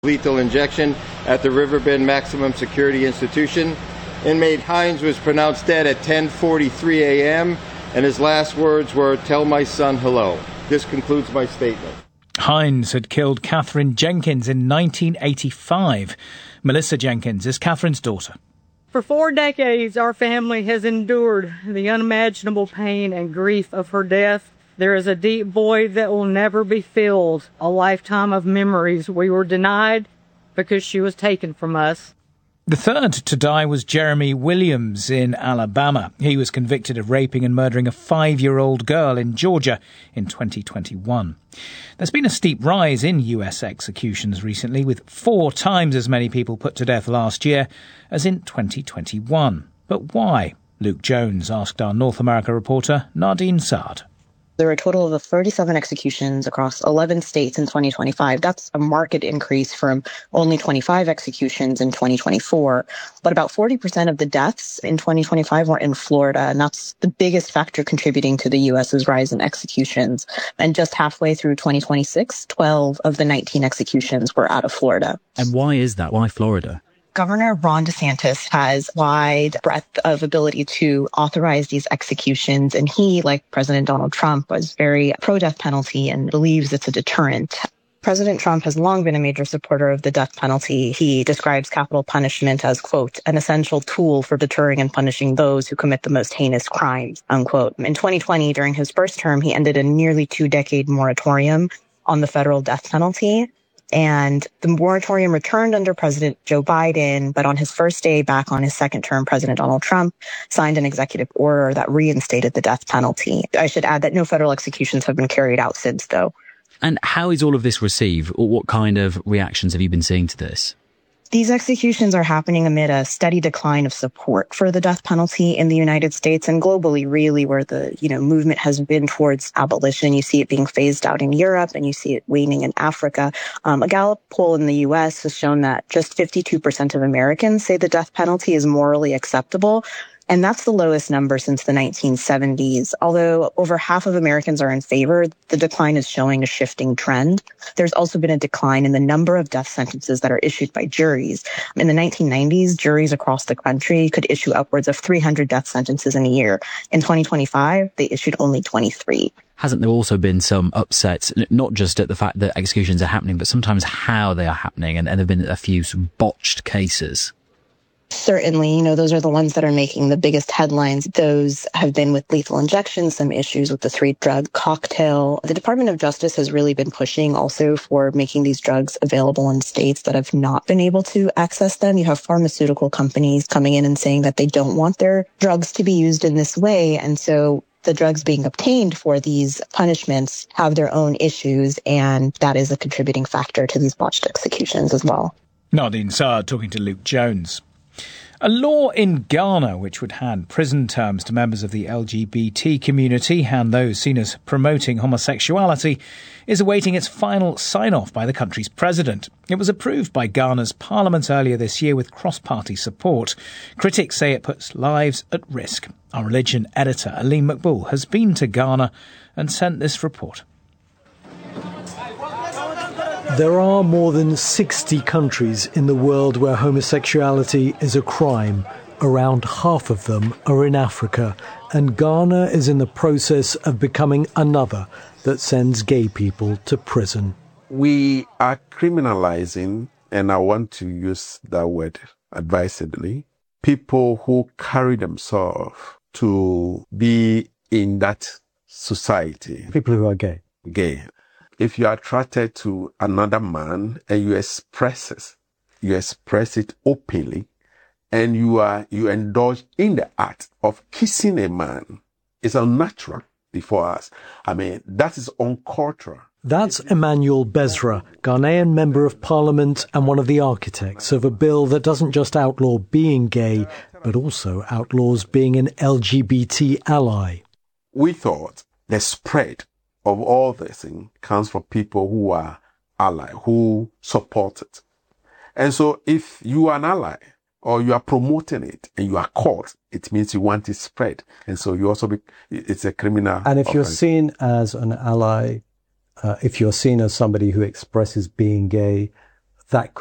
lethal injection at the Riverbend Maximum Security Institution. Inmate Hines was pronounced dead at 10:43 a.m., and his last words were, "Tell my son hello." This concludes my statement. Hines had killed Catherine Jenkins in 1985. Melissa Jenkins is Catherine's daughter. For 4 decades, our family has endured the unimaginable pain and grief of her death. There is a deep void that will never be filled, a lifetime of memories we were denied because she was taken from us. The third to die was Jeremy Williams in Alabama. He was convicted of raping and murdering a 5-year-old girl in Georgia in 2021. There's been a steep rise in US executions recently, with 4 times as many people put to death last year as in 2021. But why? Luke Jones asked our North America reporter Nadine Saad. There were a total of 37 executions across 11 states in 2025. That's a marked increase from only 25 executions in 2024. But about 40% of the deaths in 2025 were in Florida, and that's the biggest factor contributing to the U.S.'s rise in executions. And just halfway through 2026, 12 of the 19 executions were out of Florida. And why is that? Why Florida? Governor Ron DeSantis has wide breadth of ability to authorize these executions, and he, like President Donald Trump, was very pro-death penalty and believes it's a deterrent. President Trump has long been a major supporter of the death penalty. He describes capital punishment as, quote, an essential tool for deterring and punishing those who commit the most heinous crimes, unquote. In 2020, during his first term, he ended a nearly 2-decade moratorium on the federal death penalty. And the moratorium returned under President Joe Biden, but on his first day back on his second term, President Donald Trump signed an executive order that reinstated the death penalty. I should add that no federal executions have been carried out since, though. And how is all of this received? Or what kind of reactions have you been seeing to this? These executions are happening amid a steady decline of support for the death penalty in the United States and globally, really, where the movement has been towards abolition. You see it being phased out in Europe and you see it waning in Africa. A Gallup poll in the U.S. has shown that just 52% of Americans say the death penalty is morally acceptable. And that's the lowest number since the 1970s. Although over half of Americans are in favor, the decline is showing a shifting trend. There's also been a decline in the number of death sentences that are issued by juries. In the 1990s, juries across the country could issue upwards of 300 death sentences in a year. In 2025, they issued only 23. Hasn't there also been some upsets, not just at the fact that executions are happening, but sometimes how they are happening? And there have been a few botched cases. Certainly, those are the ones that are making the biggest headlines. Those have been with lethal injections, some issues with the 3-drug cocktail. The Department of Justice has really been pushing also for making these drugs available in states that have not been able to access them. You have pharmaceutical companies coming in and saying that they don't want their drugs to be used in this way. And so the drugs being obtained for these punishments have their own issues, and that is a contributing factor to these botched executions as well. Nadine Saad talking to Luke Jones. A law in Ghana which would hand prison terms to members of the LGBT community and those seen as promoting homosexuality is awaiting its final sign-off by the country's president. It was approved by Ghana's parliament earlier this year with cross-party support. Critics say it puts lives at risk. Our religion editor, Aline McBull, has been to Ghana and sent this report. There are more than 60 countries in the world where homosexuality is a crime. Around half of them are in Africa, and Ghana is in the process of becoming another that sends gay people to prison. We are criminalizing, and I want to use that word advisedly, people who carry themselves to be in that society. People who are gay. Gay. If you are attracted to another man and you express it openly, and you indulge in the act of kissing a man, it's unnatural before us. That is uncultural. That's Emmanuel Bezra, Ghanaian Member of Parliament and one of the architects of a bill that doesn't just outlaw being gay, but also outlaws being an LGBT ally. We thought the spread of all this thing comes from people who are ally, who support it. And so if you are an ally or you are promoting it and you are caught, it means you want it spread. And so you also it's a criminal. And if you're seen as an ally, if you're seen as somebody who expresses being gay that